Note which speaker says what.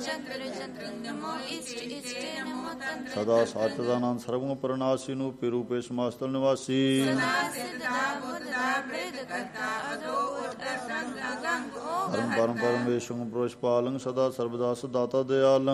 Speaker 1: ਸਦਾ ਸਚਿਦਾਨੰਦ ਸਰਵ ਪਰਨਾਸੀ ਨੂੰ ਪਿਰੂਪੇ ਸਮਾਸਤਲ ਨਿਵਾਸੀ ਧਰਮ ਪਰਮ ਪਰਮੇਸ਼ਵਰ ਪੁਰਸ਼ ਪਾਲੰ ਸਦਾ ਸਰਬਦਾਸ ਦਾਤਾ ਦਿਆਲੰ